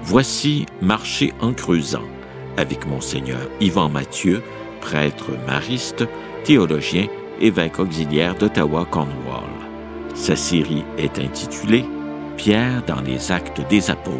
Voici Marcher en creusant, avec Monseigneur Yvan Mathieu, prêtre mariste, théologien, évêque auxiliaire d'Ottawa-Cornwall. Sa série est intitulée « Pierre dans les actes des apôtres ».